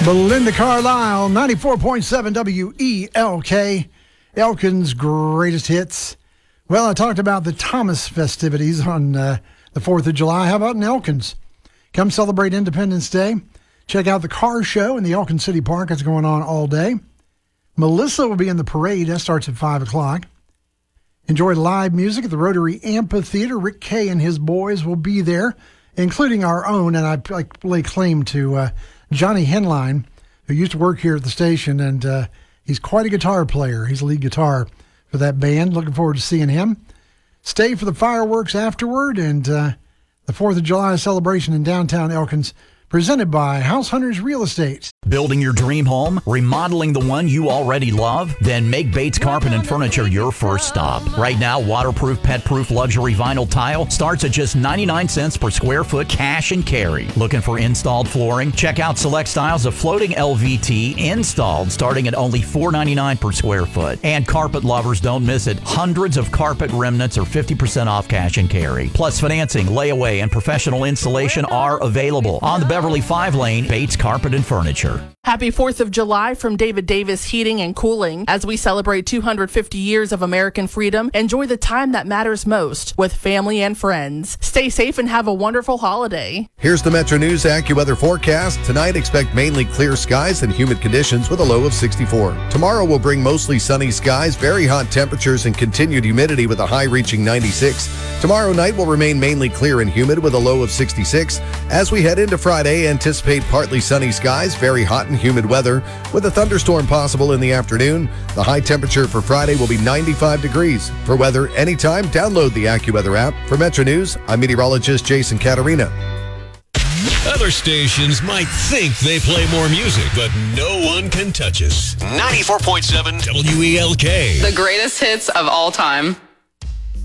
Belinda Carlisle, 94.7 WELK, Elkin's greatest hits. Well, I talked about the Thomas festivities on the 4th of July. How about in Elkins? Come celebrate Independence Day. Check out the car show in the Elkin City Park. It's going on all day. Melissa will be in the parade. That starts at 5 o'clock. Enjoy live music at the Rotary Amphitheater. Rick Kay and his boys will be there, including our own, and I lay claim to Johnny Henline, who used to work here at the station, and he's quite a guitar player. He's a lead guitar for that band. Looking forward to seeing him. Stay for the fireworks afterward, and the 4th of July celebration in downtown Elkins, presented by House Hunters Real Estate. Building your dream home? Remodeling the one you already love? Then make Bates Carpet and Furniture your first stop. Right now, waterproof, pet-proof luxury vinyl tile starts at just 99 cents per square foot cash and carry. Looking for installed flooring? Check out select styles of floating LVT installed starting at only $4.99 per square foot. And carpet lovers, don't miss it. Hundreds of carpet remnants are 50% off cash and carry. Plus financing, layaway, and professional installation are available on the Beverly 5-lane Bates Carpet and Furniture. Happy 4th of July from David Davis Heating and Cooling. As we celebrate 250 years of American freedom, enjoy the time that matters most with family and friends. Stay safe and have a wonderful holiday. Here's the Metro News AccuWeather forecast. Tonight, expect mainly clear skies and humid conditions with a low of 64. Tomorrow will bring mostly sunny skies, very hot temperatures, and continued humidity with a high reaching 96. Tomorrow night will remain mainly clear and humid with a low of 66. As we head into Friday, anticipate partly sunny skies, very hot and humid weather with a thunderstorm possible in the afternoon. The high temperature for Friday will be 95 degrees. For weather anytime, download the AccuWeather app. For Metro News, I'm meteorologist Jason Caterina. Other stations might think they play more music, but no one can touch us. 94.7 WELK. The greatest hits of all time.